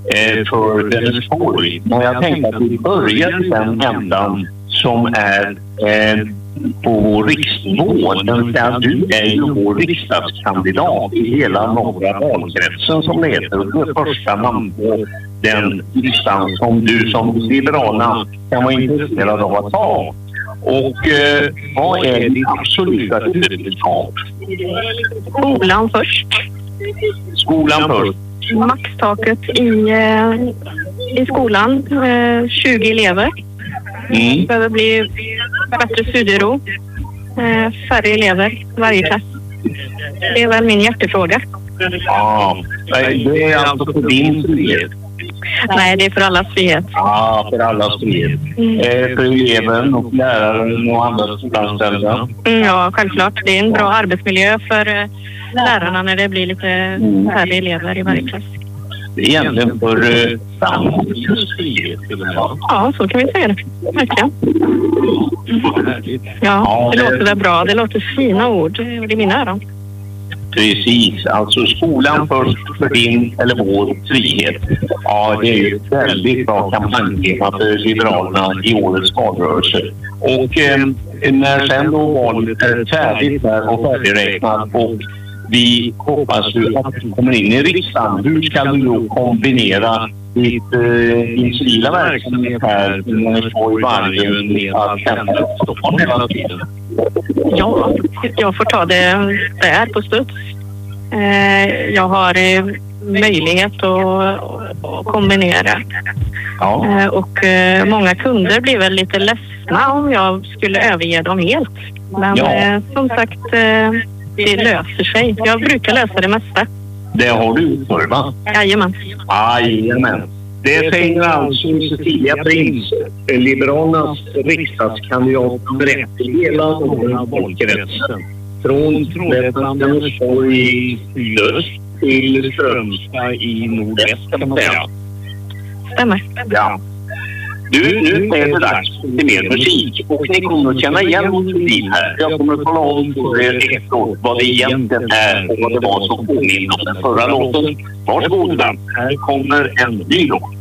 för Vänersborg. Men jag tänkte att vi börjar i den ändan som är på vår riksnivå. Du är ju vår riksdagskandidat i hela norra valkretsen som heter. Det första namn på den listan som du som Liberalerna kan vara intresserad av att ta. Och vad är ditt absoluta huvudbudskap? Skolan först. Skolan först. Maxtaket i skolan, 20 elever. Det behöver bli bättre studiero, färre elever varje klass. Det är väl min hjärtefråga. Ja, det är alltså för din frihet? Nej, det är för allas frihet. Ja, för allas frihet. För eleven och läraren och andra skolanställda? Ja, självklart. Det är en bra arbetsmiljö för lärarna när det blir lite färre elever i varje klass. Det är egentligen för samhällets frihet. Ja, så kan vi säga det. Verkligen. Ja, det låter väl bra. Det låter fina ord i mina öron. Precis, alltså skolan först för din eller vår frihet. Ja, det är ju ett väldigt bra kampanjtema för Liberalerna i årets valrörelse. Och när sen då valet är färdigt där och färdigräknat och vi hoppas ju att du kommer in i riksdagen, hur ska du då kombinera din civila verksamhet här med Vänersborg, Vargön att kämpa upp Stockholm hela tiden? Ja, jag får ta det där på studs. Jag har möjlighet att kombinera. Ja. Och många kunder blir väl lite ledsna om jag skulle överge dem helt. Men som sagt, det löser sig. Jag brukar lösa det mesta. Det har du gjort för, va? Jajamän. Jajamän. Det säger alltså Cecilia Prins, Liberalernas riksdagskandidat nummer 1 i hela norra valkretsen. Från Trollhättan, Vänersborg i sydöst till Strömstad i nordväst, kan man säga. Stämmer. Ja. Nu är det dags för lite mer musik och ni kommer att känna igen musiken här. Jag kommer att tala om för er efteråt vad det egentligen är och vad det var som påminner om den förra låten. Varsågoda, här kommer en ny låt.